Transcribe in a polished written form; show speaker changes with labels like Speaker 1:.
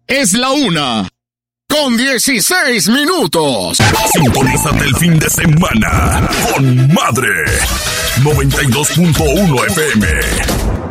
Speaker 1: Es la 1:16.
Speaker 2: Sintonízate el fin de semana con Madre 92.1 FM.